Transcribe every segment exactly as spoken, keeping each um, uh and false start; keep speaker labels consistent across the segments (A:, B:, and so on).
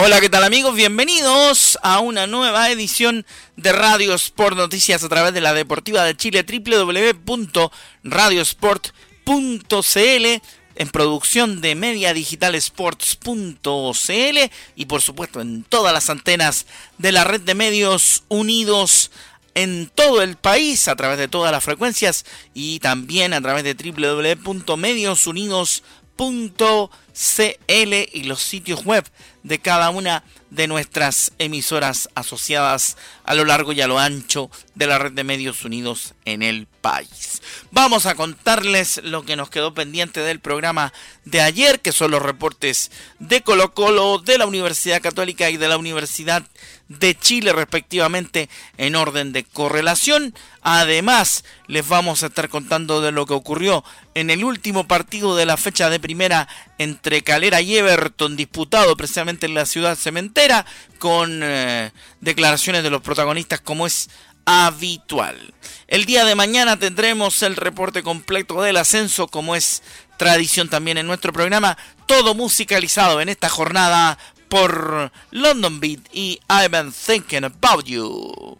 A: Hola, ¿qué tal amigos? Bienvenidos a una nueva edición de Radio Sport Noticias a través de la Deportiva de Chile, doble u doble u doble u punto radio sport punto c l, en producción de media digital sports punto c l y por supuesto en todas las antenas de la red de medios unidos en todo el país a través de todas las frecuencias y también a través de doble u doble u doble u punto medios unidos punto c l y los sitios web de cada una de nuestras emisoras asociadas a lo largo y a lo ancho de la red de medios unidos en el país. Vamos a contarles lo que nos quedó pendiente del programa de ayer, que son los reportes de Colo Colo, de la Universidad Católica y de la Universidad de Chile respectivamente en orden de correlación. Además, les vamos a estar contando de lo que ocurrió en el último partido de la fecha de primera entre Calera y Everton, disputado precisamente en la ciudad cementera, con eh, declaraciones de los protagonistas como es habitual. El día de mañana tendremos el reporte completo del ascenso, como es tradición también en nuestro programa, todo musicalizado en esta jornada por London Beat y I've Been Thinking About You.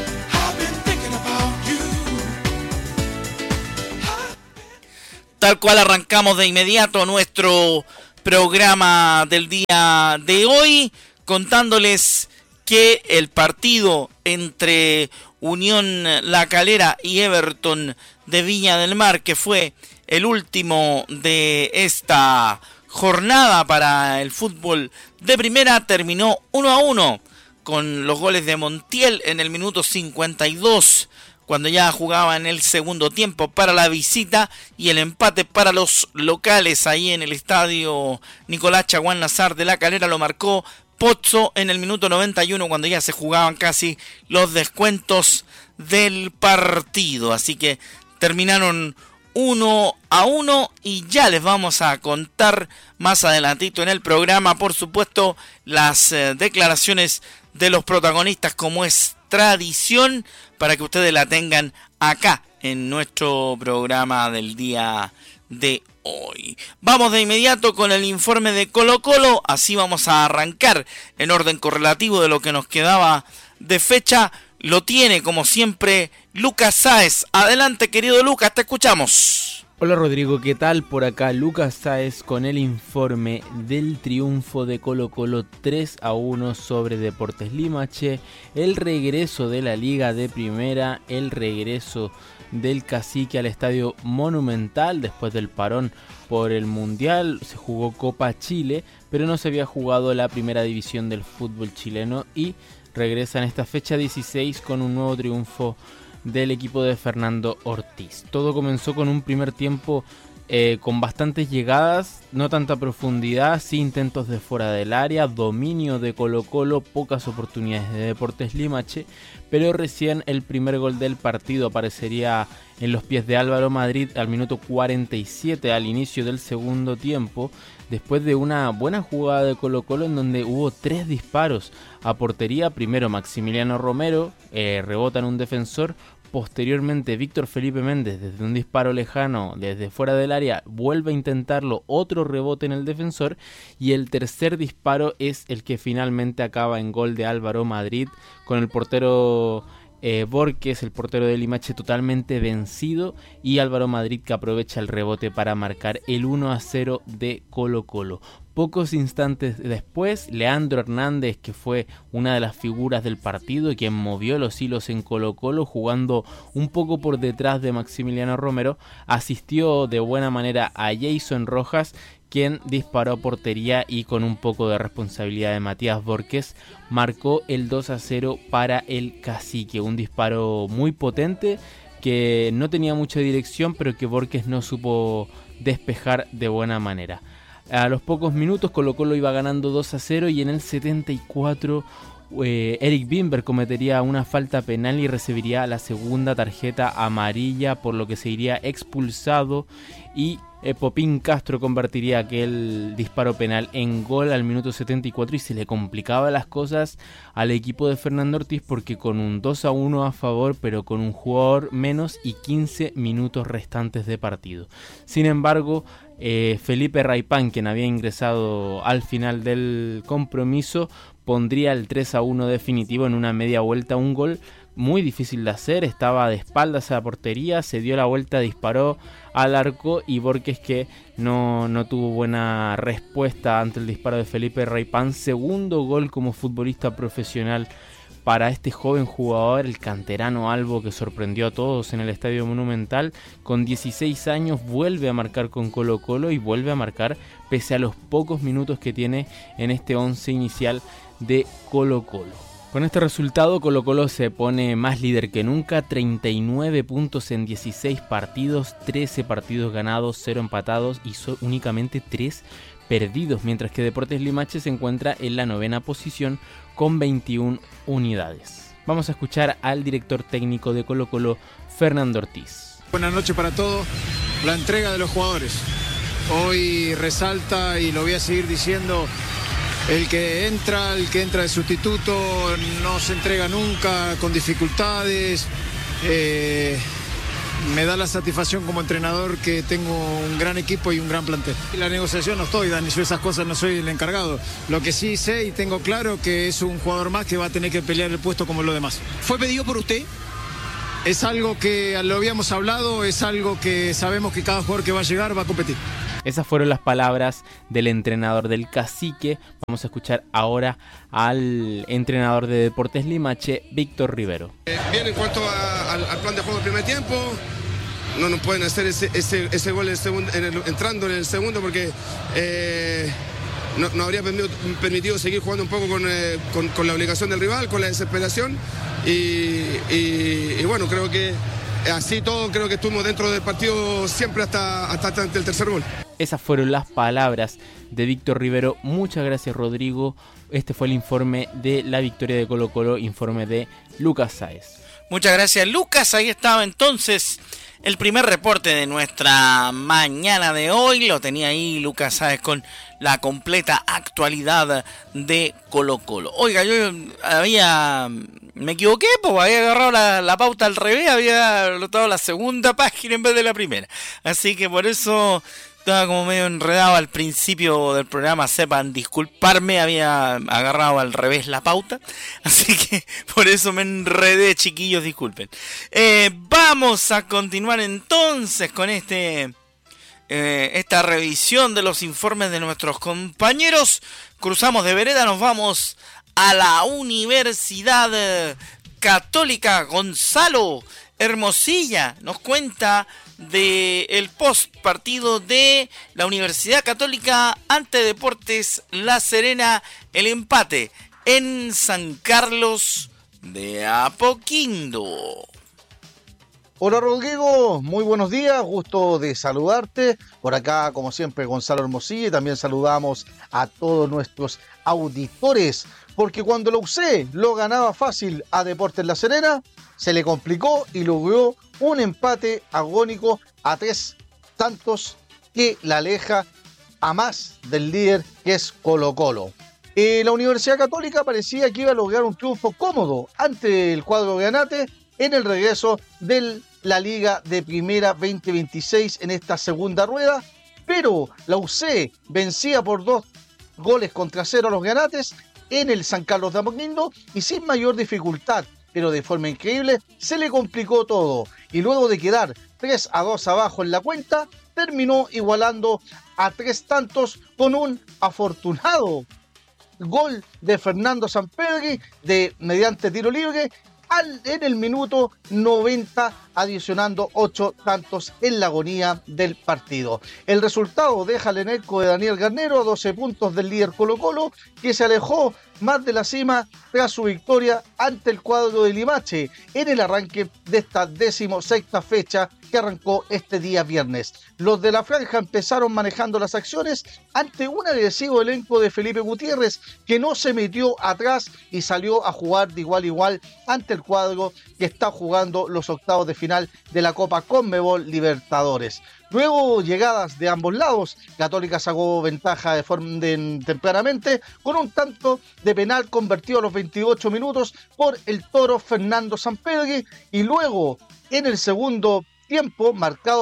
A: Tal cual arrancamos de inmediato nuestro programa del día de hoy, contándoles que el partido entre Unión La Calera y Everton de Viña del Mar, que fue el último de esta jornada para el fútbol de primera, terminó uno a uno con los goles de Montiel en el minuto cincuenta y dos, cuando ya jugaba en el segundo tiempo para la visita, y el empate para los locales ahí en el estadio Nicolás Chaguán Nazar de La Calera lo marcó Pozzo en el minuto noventa y uno, cuando ya se jugaban casi los descuentos del partido. Así que terminaron uno a uno y ya les vamos a contar más adelantito en el programa, por supuesto, las eh, declaraciones de los protagonistas, como es tradición, para que ustedes la tengan acá en nuestro programa del día de hoy. Vamos de inmediato con el informe de Colo Colo, así vamos a arrancar en orden correlativo de lo que nos quedaba de fecha. Lo tiene, como siempre, Lucas Sáez. Adelante, querido Lucas, te escuchamos.
B: Hola Rodrigo, ¿qué tal? Por acá Lucas Sáez con el informe del triunfo de Colo Colo tres a uno sobre Deportes Limache, el regreso de la Liga de Primera, el regreso del Cacique al Estadio Monumental después del parón por el Mundial. Se jugó Copa Chile, pero no se había jugado la primera división del fútbol chileno y regresa en esta fecha dieciséis con un nuevo triunfo del equipo de Fernando Ortiz. Todo comenzó con un primer tiempo eh, con bastantes llegadas, no tanta profundidad, sí intentos de fuera del área, dominio de Colo Colo, pocas oportunidades de Deportes Limache, pero recién el primer gol del partido aparecería en los pies de Álvaro Madrid al minuto cuarenta y siete, al inicio del segundo tiempo, después de una buena jugada de Colo Colo en donde hubo tres disparos a portería. Primero Maximiliano Romero, eh, rebota en un defensor. Posteriormente Víctor Felipe Méndez, desde un disparo lejano, desde fuera del área, vuelve a intentarlo, otro rebote en el defensor, y el tercer disparo es el que finalmente acaba en gol de Álvaro Madrid, con el portero eh, Borges, el portero de Limache, totalmente vencido, y Álvaro Madrid que aprovecha el rebote para marcar el uno a cero de Colo Colo. Pocos instantes después, Leandro Hernández, que fue una de las figuras del partido y quien movió los hilos en Colo Colo, jugando un poco por detrás de Maximiliano Romero, asistió de buena manera a Jason Rojas, quien disparó a portería y con un poco de responsabilidad de Matías Borges marcó el dos a cero para el Cacique. Un disparo muy potente que no tenía mucha dirección, pero que Borges no supo despejar de buena manera. A los pocos minutos Colo Colo iba ganando dos a cero y en el setenta y cuatro eh, Eric Bimber cometería una falta penal y recibiría la segunda tarjeta amarilla, por lo que se iría expulsado, y eh, Popín Castro convertiría aquel disparo penal en gol al minuto setenta y cuatro y se le complicaban las cosas al equipo de Fernando Ortiz, porque con un dos a uno a favor, pero con un jugador menos y quince minutos restantes de partido. Sin embargo, Eh, Felipe Raipán, quien había ingresado al final del compromiso, pondría el tres a uno definitivo en una media vuelta, un gol muy difícil de hacer, estaba de espaldas a la portería, se dio la vuelta, disparó al arco y Borges, que no, no tuvo buena respuesta ante el disparo de Felipe Raipán. Segundo gol como futbolista profesional para este joven jugador, el canterano Albo, que sorprendió a todos en el Estadio Monumental. Con dieciséis años vuelve a marcar con Colo Colo y vuelve a marcar pese a los pocos minutos que tiene en este once inicial de Colo Colo. Con este resultado, Colo Colo se pone más líder que nunca, treinta y nueve puntos en dieciséis partidos, trece partidos ganados, cero empatados y so- únicamente tres perdidos, mientras que Deportes Limache se encuentra en la novena posición con veintiuna unidades. Vamos a escuchar al director técnico de Colo Colo, Fernando Ortiz.
C: Buenas noches para todos. La entrega de los jugadores. Hoy resalta, y lo voy a seguir diciendo, el que entra, el que entra de sustituto, no se entrega nunca, con dificultades. Eh, me da la satisfacción como entrenador que tengo un gran equipo y un gran plantel. La negociación no estoy, Dani, yo esas cosas no soy el encargado. Lo que sí sé y tengo claro que es un jugador más que va a tener que pelear el puesto como los demás.
D: ¿Fue pedido por usted?
C: Es algo que lo habíamos hablado, es algo que sabemos que cada jugador que va a llegar va a competir.
B: Esas fueron las palabras del entrenador del Cacique. Vamos a escuchar ahora al entrenador de Deportes Limache, Víctor Rivero.
E: Eh, bien, en cuanto a, al, al plan de juego del primer tiempo, no nos pueden hacer ese, ese, ese gol en el segundo, en el, entrando en el segundo, porque eh, no, no habría permitido, permitido seguir jugando un poco con, eh, con, con la obligación del rival, con la desesperación. Y, y, y bueno, creo que así todo, creo que estuvimos dentro del partido siempre hasta, hasta, hasta el tercer gol.
B: Esas fueron las palabras de Víctor Rivero. Muchas gracias, Rodrigo. Este fue el informe de la victoria de Colo Colo, informe de Lucas Sáez.
A: Muchas gracias, Lucas. Ahí estaba entonces el primer reporte de nuestra mañana de hoy. Lo tenía ahí Lucas Sáez con la completa actualidad de Colo Colo. Oiga, yo había... me equivoqué, pues había agarrado la, la pauta al revés, había anotado la segunda página en vez de la primera. Así que por eso estaba como medio enredado al principio del programa. Sepan disculparme, había agarrado al revés la pauta. Así que por eso me enredé, chiquillos, disculpen. Eh, vamos a continuar entonces con este... Eh, esta revisión de los informes de nuestros compañeros. Cruzamos de vereda, nos vamos a la Universidad Católica. Gonzalo Hermosilla nos cuenta del post partido de la Universidad Católica ante Deportes La Serena, el empate en San Carlos de Apoquindo.
F: Hola Rodrigo, muy buenos días, gusto de saludarte. Por acá, como siempre, Gonzalo Hermosilla, y también saludamos a todos nuestros auditores, porque cuando la U C lo ganaba fácil a Deportes La Serena, se le complicó y logró un empate agónico a tres tantos que la aleja a más del líder, que es Colo Colo. Eh, la Universidad Católica parecía que iba a lograr un triunfo cómodo ante el cuadro granate en el regreso de la Liga de Primera veinte veintiséis en esta segunda rueda, pero la U C vencía por dos goles contra cero a los granates en el San Carlos de Apoquindo y sin mayor dificultad, pero de forma increíble, se le complicó todo y luego de quedar tres a dos abajo en la cuenta, terminó igualando a tres tantos con un afortunado gol de Fernando Sampedri de mediante tiro libre al, en el minuto noventa, adicionando ocho tantos en la agonía del partido. El resultado deja al elenco de Daniel Garnero a doce puntos del líder Colo Colo, que se alejó más de la cima tras su victoria ante el cuadro de Limache en el arranque de esta decimosexta fecha que arrancó este día viernes. Los de la franja empezaron manejando las acciones ante un agresivo elenco de Felipe Gutiérrez, que no se metió atrás y salió a jugar de igual a igual ante el cuadro que está jugando los octavos de final de la Copa Conmebol Libertadores. Luego, llegadas de ambos lados, Católica sacó ventaja de forma de, tempranamente con un tanto de penal convertido a los veintiocho minutos por el toro Fernando Sampedri, y luego en el segundo tiempo, marcado por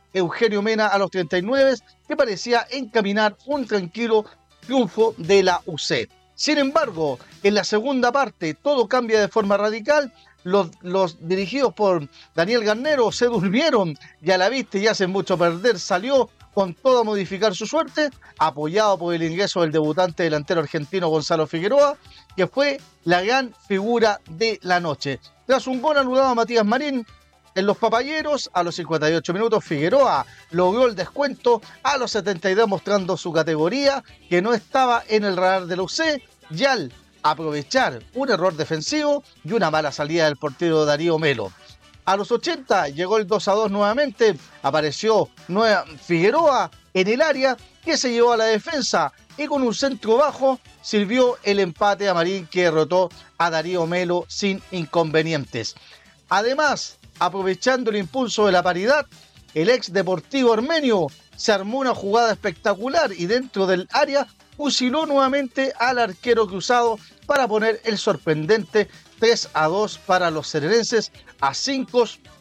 F: Eugenio Mena a los treinta y nueve, que parecía encaminar un tranquilo triunfo de la U C. Sin embargo, en la segunda parte todo cambia de forma radical. Los, los dirigidos por Daniel Garnero se durmieron y a la vista y hacen mucho perder salió con todo a modificar su suerte, apoyado por el ingreso del debutante delantero argentino Gonzalo Figueroa, que fue la gran figura de la noche. Tras un gol anulado a Matías Marín en los Papayeros, a los cincuenta y ocho minutos Figueroa logró el descuento a los setenta y dos, mostrando su categoría que no estaba en el radar de la U C, y al aprovechar un error defensivo y una mala salida del portero Darío Melo. A los ochenta llegó el dos a dos nuevamente, apareció nueva Figueroa en el área, que se llevó a la defensa y con un centro bajo sirvió el empate a Marín, que derrotó a Darío Melo sin inconvenientes. Además, aprovechando el impulso de la paridad, el ex Deportivo Armenio se armó una jugada espectacular y dentro del área fusiló nuevamente al arquero cruzado para poner el sorprendente tres a dos para los serenenses a cinco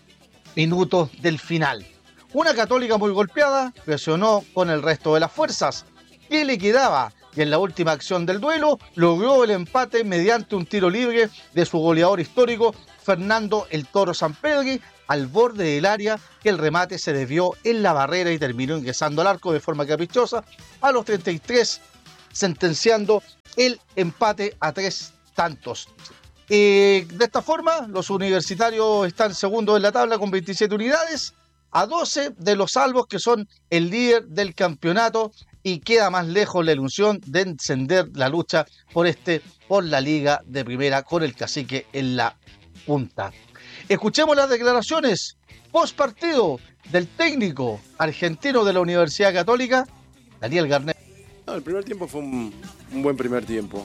F: minutos del final. Una Católica muy golpeada presionó con el resto de las fuerzas que le quedaba y en la última acción del duelo logró el empate mediante un tiro libre de su goleador histórico Fernando el Toro Sampedri al borde del área, que el remate se desvió en la barrera y terminó ingresando al arco de forma caprichosa a los treinta y tres, sentenciando el empate a tres tantos. Eh, de esta forma, los universitarios están segundos en la tabla con veintisiete unidades, a doce de los Albos, que son el líder del campeonato, y queda más lejos la ilusión de encender la lucha por este, por la Liga de Primera, con el Cacique en la punta. Escuchemos las declaraciones post partido del técnico argentino de la Universidad Católica, Daniel Garnero.
D: No, el primer tiempo fue un, un buen primer tiempo,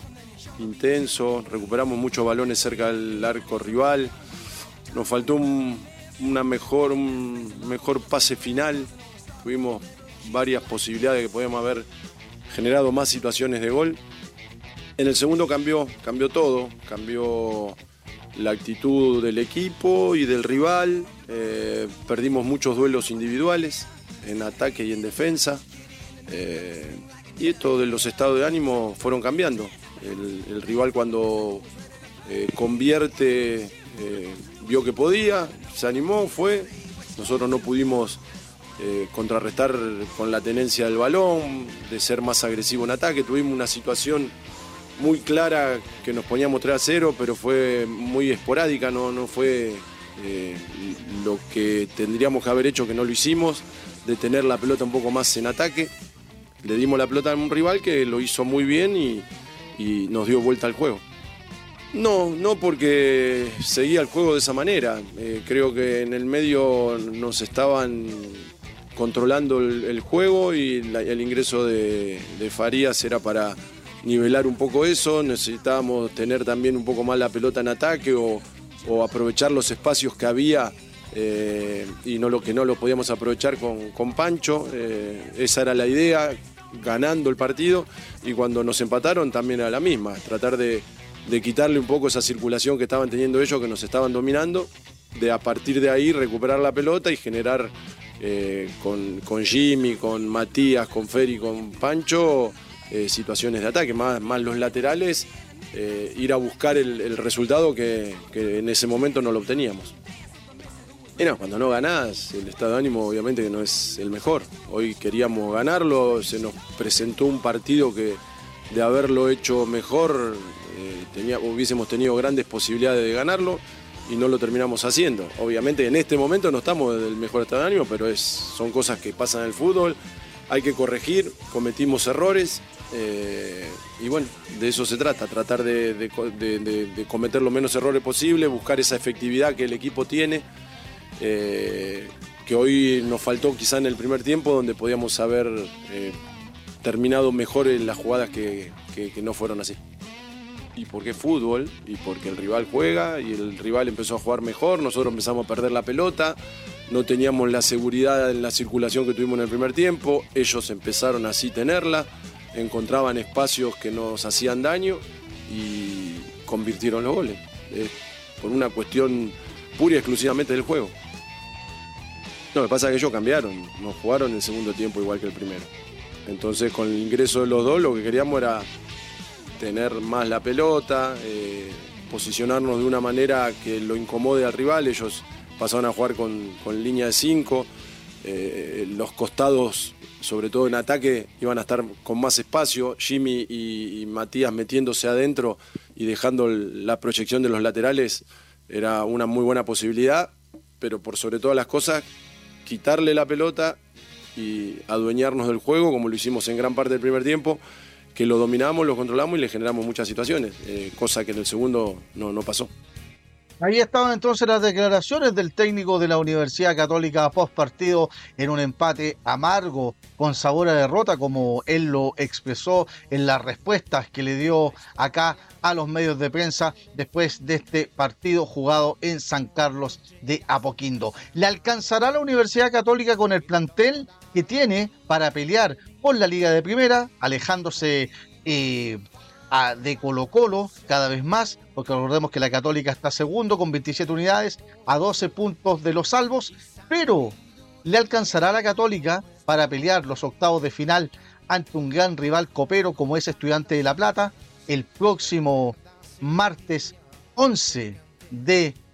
D: intenso, recuperamos muchos balones cerca del arco rival, nos faltó un, una mejor, un mejor pase final, tuvimos varias posibilidades que podíamos haber generado más situaciones de gol. En el segundo cambió, cambió todo, cambió la actitud del equipo y del rival, eh, perdimos muchos duelos individuales en ataque y en defensa. Eh, Y esto de los estados de ánimo fueron cambiando. El, el rival cuando eh, convierte, eh, vio que podía, se animó, fue. Nosotros no pudimos eh, contrarrestar con la tenencia del balón, de ser más agresivo en ataque. Tuvimos una situación muy clara que nos poníamos tres a cero, pero fue muy esporádica, no, no fue eh, lo que tendríamos que haber hecho, que no lo hicimos, de tener la pelota un poco más en ataque. Le dimos la pelota a un rival que lo hizo muy bien y, y nos dio vuelta al juego. No, no porque seguía el juego de esa manera. Eh, creo que en el medio nos estaban controlando el, el juego y la, el ingreso de, de Farías era para nivelar un poco eso. Necesitábamos tener también un poco más la pelota en ataque o, o aprovechar los espacios que había. Eh, y no lo que no lo podíamos aprovechar con, con Pancho, eh, esa era la idea, ganando el partido, y cuando nos empataron también era la misma, tratar de, de quitarle un poco esa circulación que estaban teniendo ellos, que nos estaban dominando, de a partir de ahí recuperar la pelota y generar eh, con, con Jimmy, con Matías, con Feri, con Pancho, eh, situaciones de ataque, más, más los laterales, eh, ir a buscar el, el resultado que, que en ese momento no lo obteníamos. Y no, cuando no ganás, el estado de ánimo obviamente que no es el mejor. Hoy queríamos ganarlo, se nos presentó un partido que de haberlo hecho mejor, eh, tenía, hubiésemos tenido grandes posibilidades de ganarlo y no lo terminamos haciendo. Obviamente en este momento no estamos en el mejor estado de ánimo, pero es, son cosas que pasan en el fútbol, hay que corregir, cometimos errores eh, y bueno, de eso se trata, tratar de, de, de, de, de cometer los menos errores posible, buscar esa efectividad que el equipo tiene. Eh, que hoy nos faltó quizá en el primer tiempo, donde podíamos haber eh, terminado mejor en las jugadas que, que, que no fueron así. Y porque fútbol, y porque el rival juega, y el rival empezó a jugar mejor, nosotros empezamos a perder la pelota, no teníamos la seguridad en la circulación que tuvimos en el primer tiempo, ellos empezaron así a tenerla, encontraban espacios que nos hacían daño y convirtieron los goles, eh, por una cuestión pura y exclusivamente del juego. No, lo que pasa es que ellos cambiaron, no jugaron el segundo tiempo igual que el primero. Entonces con el ingreso de los dos lo que queríamos era tener más la pelota, eh, posicionarnos de una manera que lo incomode al rival. Ellos pasaron a jugar con, con línea de cinco, eh, los costados, sobre todo en ataque, iban a estar con más espacio, Jimmy y, y Matías metiéndose adentro y dejando el, la proyección de los laterales era una muy buena posibilidad, pero por sobre todas las cosas, quitarle la pelota y adueñarnos del juego, como lo hicimos en gran parte del primer tiempo, que lo dominamos, lo controlamos y le generamos muchas situaciones, eh, cosa que en el segundo no, no pasó.
F: Ahí estaban entonces las declaraciones del técnico de la Universidad Católica post partido en un empate amargo con sabor a derrota, como él lo expresó en las respuestas que le dio acá a los medios de prensa después de este partido jugado en San Carlos de Apoquindo. ¿Le alcanzará la Universidad Católica con el plantel que tiene para pelear por la Liga de Primera, alejándose eh, a, de Colo-Colo cada vez más? Porque recordemos que la Católica está segundo con veintisiete unidades a doce puntos de los salvos, pero ¿le alcanzará a la Católica para pelear los octavos de final ante un gran rival copero como es Estudiantes de La Plata el próximo martes once de